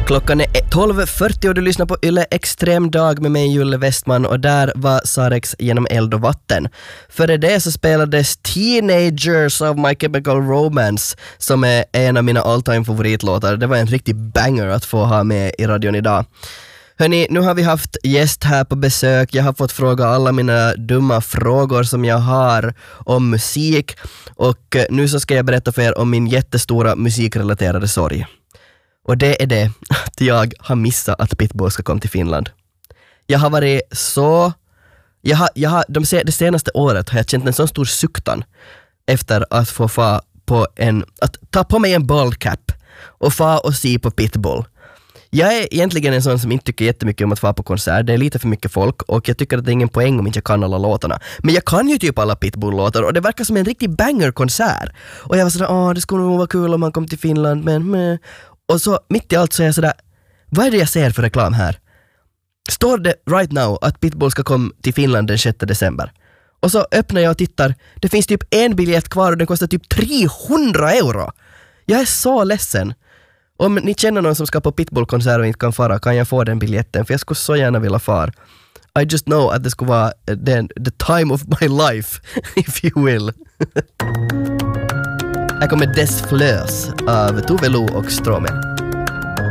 Klockan är 12.40 och du lyssnar på Yle Extrem dag med mig Julle Westman och där var Sarex genom eld och vatten. Före det så spelades Teenagers of My Chemical Romance som är en av mina all-time favoritlåtar. Det var en riktig banger att få ha med i radion idag. Hörrni, nu har vi haft gäst här på besök. Jag har fått fråga alla mina dumma frågor som jag har om musik och nu så ska jag berätta för er om min jättestora musikrelaterade sorg. Och det är det att jag har missat att Pitbull ska komma till Finland. Jag har varit så... Det senaste året har jag känt en sån stor suktan efter att få att ta på mig en bald cap och få och se på Pitbull. Jag är egentligen en sån som inte tycker jättemycket om att vara på konsert. Det är lite för mycket folk och jag tycker att det är ingen poäng om inte jag kan alla låtarna. Men jag kan ju typ alla Pitbull-låtar och det verkar som en riktig banger-konsert. Och jag var sådär, det skulle nog vara kul om man kom till Finland, men... Och så mitt i allt så är jag sådär, vad är det jag ser för reklam här? Står det right now att Pitbull ska komma till Finland den 6 december? Och så öppnar jag och tittar, det finns typ en biljett kvar och den kostar typ 300 euro. Jag är så ledsen. Om ni känner någon som ska på Pitbull-konsert och inte kan fara, kan jag få den biljetten? För jag skulle så gärna vilja fara. I just know att det skulle vara the time of my life, if you will. Här kommer Des Fleurs av Tove Lo och Stromae.